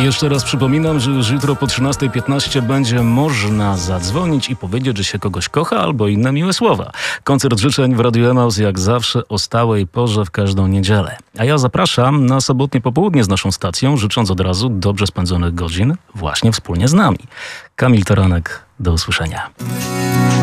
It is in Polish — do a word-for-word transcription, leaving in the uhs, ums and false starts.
Jeszcze raz przypominam, że już jutro po trzynasta piętnaście będzie można zadzwonić i powiedzieć, że się kogoś kocha albo inne miłe słowa. Koncert życzeń w Radiu Emaus jak zawsze o stałej porze w każdą niedzielę. A ja zapraszam na sobotnie popołudnie z naszą stacją, życząc od razu dobrze spędzonych godzin właśnie wspólnie z nami. Kamil Taranek, do usłyszenia.